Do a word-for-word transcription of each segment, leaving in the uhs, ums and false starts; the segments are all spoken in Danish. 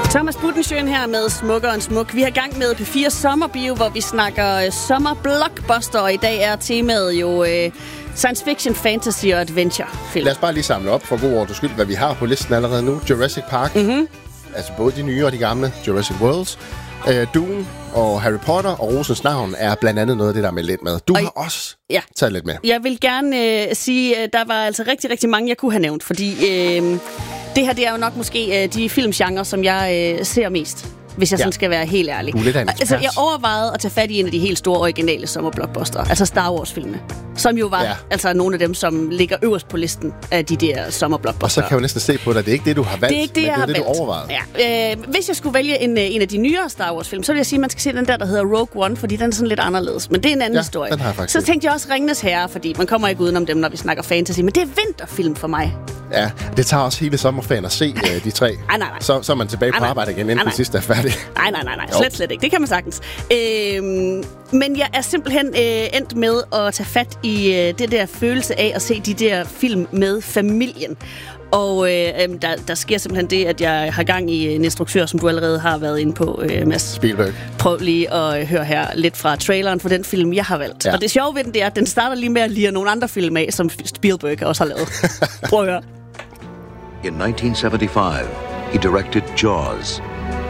Thomas Budensjøen her med Smukker og Smuk. Vi har gang med P fire Sommerbio, hvor vi snakker sommerblockbuster, og i dag er temaet jo øh, science fiction, fantasy og adventure film. Lad os bare lige samle op for god ordens skyld, hvad vi har på listen allerede nu. Jurassic Park, mm-hmm. altså både de nye og de gamle, Jurassic Worlds, øh, Dune og Harry Potter, og Rosens Navn er blandt andet noget af det, der er med lidt med. Du og har også ja. taget lidt med. Jeg vil gerne øh, sige, at der var altså rigtig, rigtig mange, jeg kunne have nævnt, fordi øh, det her det er jo nok måske øh, de filmgenre, som jeg øh, ser mest, hvis jeg ja. sådan skal være helt ærlig. Du er lidt af en altså, jeg overvejede at tage fat i en af de helt store originale sommerblockbuster, altså Star Wars-filmene, som jo var ja. altså nogle af dem, som ligger øverst på listen af de der sommerblockbuster. Og så kan jeg jo næsten se på dig, det er ikke det, du har valgt, det er ikke det, men jeg det er det, har du overvejede. Ja. Øh, hvis jeg skulle vælge en, en af de nyere Star Wars-film, så vil jeg sige, at man skal se den der, der hedder Rogue One, fordi den er sådan lidt anderledes. Men det er en anden ja, historie. Den har jeg faktisk så tænkte jeg også Ringenes Herre, fordi man kommer ikke udenom dem, når vi snakker fantasy, men det er vinterfilm for mig. Ja, det tager også hele sommerferien at se uh, de tre. Ej, nej, nej. Så, så er man tilbage på Ej, arbejde igen, inden den sidste er færdig. Nej, nej, nej, nej. Slet, slet ikke. Det kan man sagtens. Øhm, men jeg er simpelthen øh, endt med at tage fat i øh, det der følelse af at se de der film med familien. Og øh, der, der sker simpelthen det, at jeg har gang i en instruktør, som du allerede har været inde på, øh, Mads. Spielberg. Prøv lige at høre her lidt fra traileren for den film, jeg har valgt. Ja. Og det sjove ved den, det er, at den starter lige med at lire nogle andre film af, som Spielberg også har lavet. Prøv at høre. In nineteen seventy-five, he directed Jaws.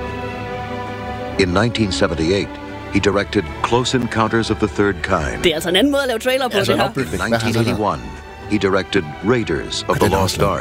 In nineteen seventy-eight, he directed Close Encounters of the Third Kind. Det er altså en anden måde at lave trailer på, ja, det her. In nineteen eighty-one, he directed Raiders of the Lost Ark.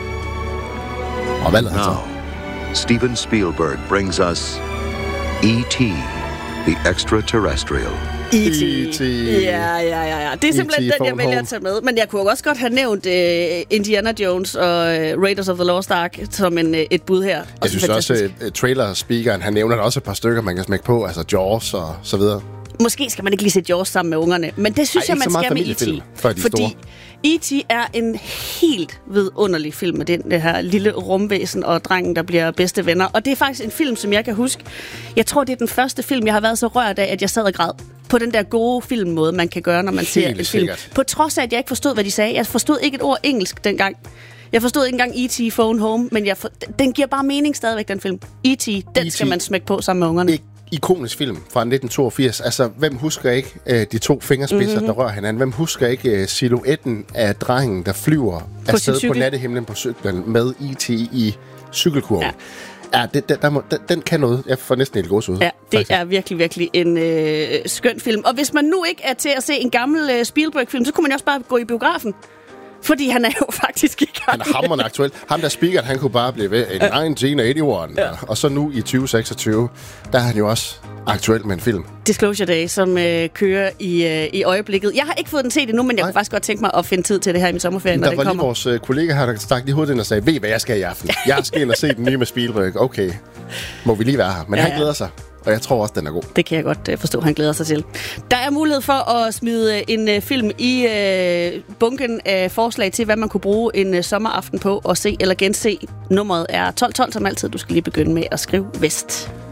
Og hvad er Now, Steven Spielberg brings us E T, the extraterrestrial. E T Ja, ja, ja, ja. Det er simpelthen den, jeg vælger at tage med. Men jeg kunne også godt have nævnt uh, Indiana Jones og uh, Raiders of the Lost Ark som en, uh, et bud her. Jeg synes også, uh, trailer-speakeren, han nævner der også et par stykker, man kan smække på, altså Jaws og så videre. Måske skal man ikke lige se Jaws sammen med ungerne, men det synes Ej, jeg, man skal med E T. Fordi store. E T er en helt vidunderlig film med den det her lille rumvæsen og drengen, der bliver bedste venner. Og det er faktisk en film, som jeg kan huske. Jeg tror, det er den første film, jeg har været så rørt af, at jeg sad og græd. På den der gode filmmåde, man kan gøre, når man helt ser en film. Sikkert. På trods af, at jeg ikke forstod, hvad de sagde. Jeg forstod ikke et ord engelsk dengang. Jeg forstod ikke engang E T Phone Home, men jeg for... den giver bare mening stadigvæk, den film. E T, den E T skal man smække på sammen med ungerne. Ik- ikonisk film fra nitten toogfirs. Altså, hvem husker ikke uh, de to fingerspidser, mm-hmm. der rører hinanden? Hvem husker ikke uh, silhuetten af drengen, der flyver afsted på nattehimlen på cyklen med E T i cykelkurven? Ja. Ja, det, der, der må, den, den kan noget. Jeg får næsten helt gås ud. Ja, det faktisk. er virkelig, virkelig en øh, skøn film. Og hvis man nu ikke er til at se en gammel øh, Spielberg-film, så kunne man jo også bare gå i biografen. Fordi han er jo faktisk i gang. Han er hammerende aktuel. Ham der speaker, han kunne bare blive ved i nitten otteogtyve. Ja. Og så nu i tyve seksogtyve, der er han jo også aktuel med en film. Disclosure Day, som øh, kører i, øh, i øjeblikket. Jeg har ikke fået den set endnu, men jeg Nej. kunne faktisk godt tænke mig at finde tid til det her i min sommerferie, når der den var kommer. Lige vores øh, kollega her, der stak lige hovedet ind og sagde, ved hvad jeg skal i aften? Jeg skal ind og se den nye med Spielberg. Okay, må vi lige være her. Men ja, han glæder sig. Og jeg tror også, den er god. Det kan jeg godt forstå, han glæder sig til. Der er mulighed for at smide en film i øh, bunken af forslag til, hvad man kunne bruge en øh, sommeraften på at se eller gense. Nummeret er tolv tolv som altid. Du skal lige begynde med at skrive vest.